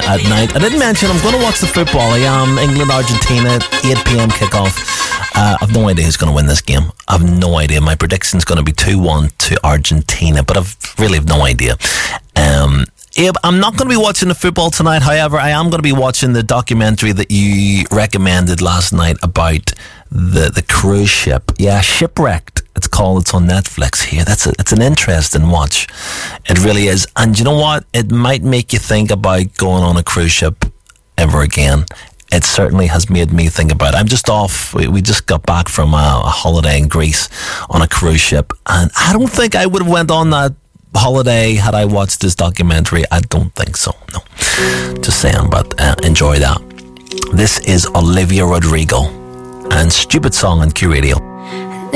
at night. I didn't mention I'm going to watch the football. I am England-Argentina, 8 p.m. kickoff. I've no idea who's going to win this game. I've no idea. My prediction's going to be 2-1 to Argentina, but I've really no idea. Abe, I'm not going to be watching the football tonight. However, I am going to be watching the documentary that you recommended last night about the cruise ship. Yeah, Shipwrecked. It's called. It's on Netflix here. It's an interesting watch. It really is. And you know what? It might make you think about going on a cruise ship ever again. It certainly has made me think about it. I'm just off. We just got back from a holiday in Greece on a cruise ship, and I don't think I would have went on that holiday had I watched this documentary. I don't think so. No, just saying. But enjoy that. This is Olivia Rodrigo and Stupid Song on Q Radio.